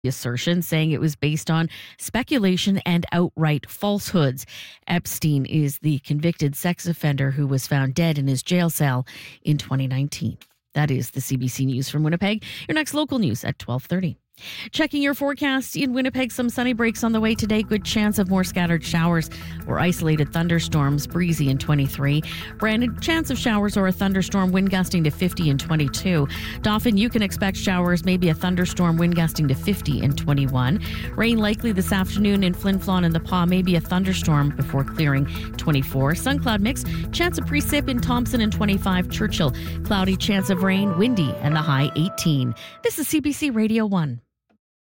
assertion, saying it was based on speculation and outright falsehoods. Epstein is the convicted sex offender who was found dead in his jail cell in 2019. That is the CBC News from Winnipeg. Your next local news at 12:30. Checking your forecast in Winnipeg, some sunny breaks on the way today. Good chance of more scattered showers or isolated thunderstorms. Breezy in 23. Brandon, chance of showers or a thunderstorm. Wind gusting to 50 and 22. Dauphin, you can expect showers, maybe a thunderstorm. Wind gusting to 50 and 21. Rain likely this afternoon in Flin Flon and the Pas. Maybe a thunderstorm before clearing. 24. Sun cloud mix. Chance of precip in Thompson and 25. Churchill. Cloudy, chance of rain. Windy and the high 18. This is CBC Radio 1.